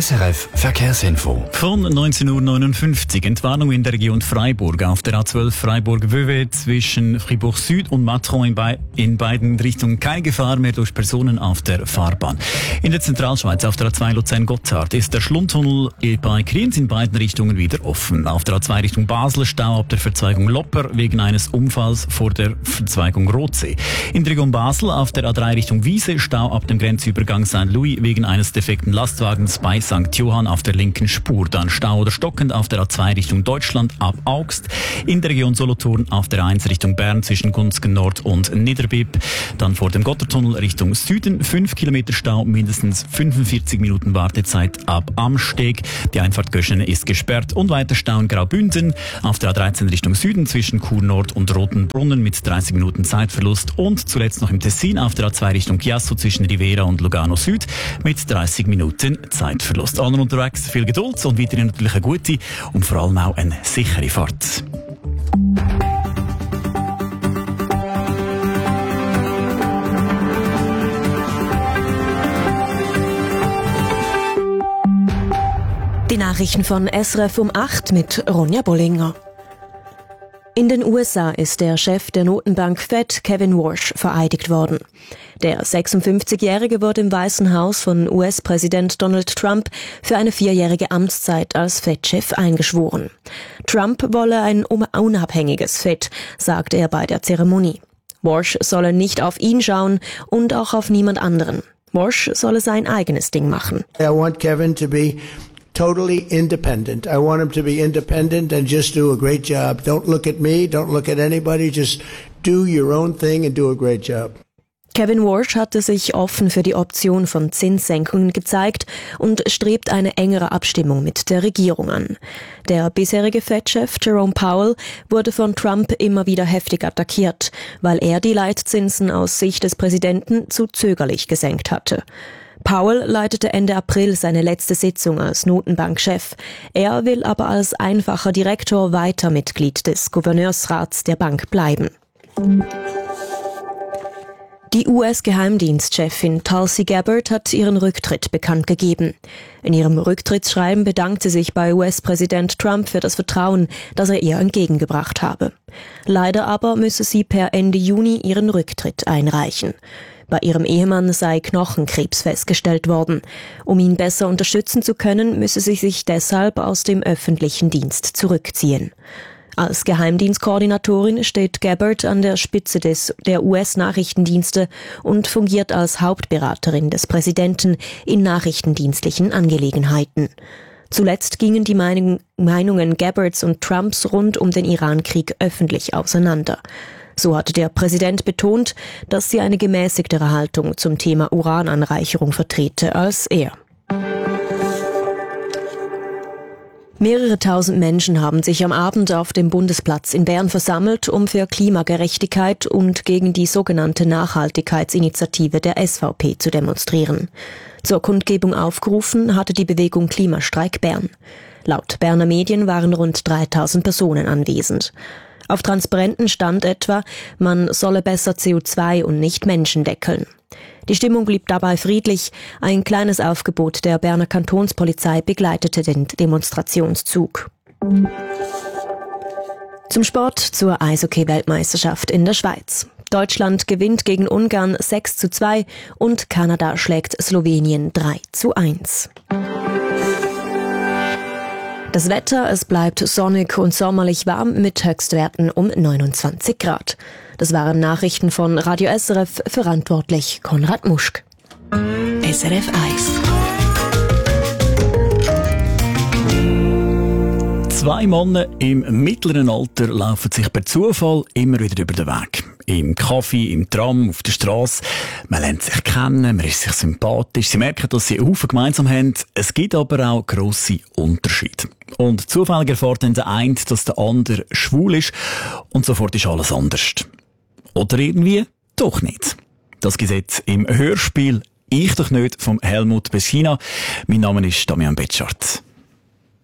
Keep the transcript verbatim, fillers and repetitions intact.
S R F Verkehrsinfo. Von neunzehn Uhr neunundfünfzig. Entwarnung in der Region Freiburg auf der A zwölf Freiburg-Wöwe zwischen Fribourg Süd und Matron in, Be- in beiden Richtungen. Keine Gefahr mehr durch Personen auf der Fahrbahn. In der Zentralschweiz auf der A zwei Luzern-Gotthard ist der Schlundtunnel bei Kriens in beiden Richtungen wieder offen. Auf der A zwei Richtung Basel Stau ab der Verzweigung Lopper wegen eines Unfalls vor der Verzweigung Rotsee. In der Region Basel auf der A drei Richtung Wiese Stau ab dem Grenzübergang Sankt Louis wegen eines defekten Lastwagens bei Sankt Johann auf der linken Spur. Dann Stau oder stockend auf der A zwei Richtung Deutschland ab Augst. In der Region Solothurn auf der eins Richtung Bern zwischen Gunzgen Nord und Niederbipp. Dann vor dem Gotthardtunnel Richtung Süden fünf Kilometer Stau, mindestens fünfundvierzig Minuten Wartezeit ab Amsteg. Die Einfahrt Göschene ist gesperrt und weiter Stau in Graubünden auf der A dreizehn Richtung Süden zwischen Chur Nord und Rotenbrunnen mit dreißig Minuten Zeitverlust und zuletzt noch im Tessin auf der A zwei Richtung Chiasso zwischen Rivera und Lugano Süd mit dreißig Minuten Zeitverlust. Allen unterwegs viel Geduld und weiterhin natürlich eine gute und vor allem auch eine sichere Fahrt. Die Nachrichten von S R F um acht mit Ronja Bollinger. In den U S A ist der Chef der Notenbank Fed, Kevin Warsh, vereidigt worden. Der sechsundfünfzigjährige wurde im Weißen Haus von U S-Präsident Donald Trump für eine vierjährige Amtszeit als Fed-Chef eingeschworen. Trump wolle ein unabhängiges Fed, sagte er bei der Zeremonie. Warsh solle nicht auf ihn schauen und auch auf niemand anderen. Warsh solle sein eigenes Ding machen. I want Kevin to be totally independent. I want him to be independent and just do a great job. Don't look at me, don't look at anybody, just do your own thing and do a great job. Kevin Warsh hatte sich offen für die Option von Zinssenkungen gezeigt und strebt eine engere Abstimmung mit der Regierung an. Der bisherige Fed-Chef Jerome Powell wurde von Trump immer wieder heftig attackiert, weil er die Leitzinsen aus Sicht des Präsidenten zu zögerlich gesenkt hatte. Powell leitete Ende April seine letzte Sitzung als Notenbankchef. Er will aber als einfacher Direktor weiter Mitglied des Gouverneursrats der Bank bleiben. Die U S-Geheimdienstchefin Tulsi Gabbard hat ihren Rücktritt bekannt gegeben. In ihrem Rücktrittsschreiben bedankt sie sich bei U S-Präsident Trump für das Vertrauen, das er ihr entgegengebracht habe. Leider aber müsse sie per Ende Juni ihren Rücktritt einreichen. Bei ihrem Ehemann sei Knochenkrebs festgestellt worden. Um ihn besser unterstützen zu können, müsse sie sich deshalb aus dem öffentlichen Dienst zurückziehen. Als Geheimdienstkoordinatorin steht Gabbard an der Spitze des, der U S-Nachrichtendienste und fungiert als Hauptberaterin des Präsidenten in nachrichtendienstlichen Angelegenheiten. Zuletzt gingen die Meinung, Meinungen Gabbards und Trumps rund um den Irankrieg öffentlich auseinander. So hatte der Präsident betont, dass sie eine gemäßigtere Haltung zum Thema Urananreicherung vertrete als er. Mehrere tausend Menschen haben sich am Abend auf dem Bundesplatz in Bern versammelt, um für Klimagerechtigkeit und gegen die sogenannte Nachhaltigkeitsinitiative der S V P zu demonstrieren. Zur Kundgebung aufgerufen hatte die Bewegung Klimastreik Bern. Laut Berner Medien waren rund dreitausend Personen anwesend. Auf Transparenten stand etwa, man solle besser C O zwei und nicht Menschen deckeln. Die Stimmung blieb dabei friedlich. Ein kleines Aufgebot der Berner Kantonspolizei begleitete den Demonstrationszug. Zum Sport, zur Eishockey-Weltmeisterschaft in der Schweiz. Deutschland gewinnt gegen Ungarn sechs zu zwei und Kanada schlägt Slowenien drei zu eins. Das Wetter, es bleibt sonnig und sommerlich warm mit Höchstwerten um neunundzwanzig Grad. Das waren Nachrichten von Radio S R F, verantwortlich Konrad Muschk. S R F eins. Zwei Männer im mittleren Alter laufen sich per Zufall immer wieder über den Weg. Im Kaffee, im Tram, auf der Straße. Man lernt sich kennen, man ist sich sympathisch. Sie merken, dass sie einen Haufen gemeinsam haben. Es gibt aber auch grosse Unterschiede. Und zufällig erfährt dann der eine, dass der andere schwul ist. Und sofort ist alles anders. Oder irgendwie doch nicht. Das gibt es jetzt im Hörspiel «Ich doch nicht» von Helmut Beschina. Mein Name ist Damian Betschart.